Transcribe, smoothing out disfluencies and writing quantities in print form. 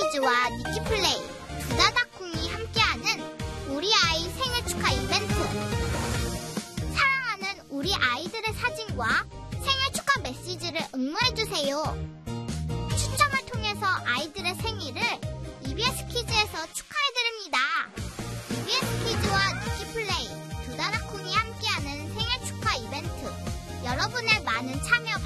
키즈와 니키플레이, 두다다콩이 함께하는 우리 아이 생일 축하 이벤트. 사랑하는 우리 아이들의 사진과 생일 축하 메시지를 응모해주세요. 추첨을 통해서 아이들의 생일을 EBS 키즈에서 축하해드립니다. EBS 키즈와 니키플레이, 두다다콩이 함께하는 생일 축하 이벤트. 여러분의 많은 참여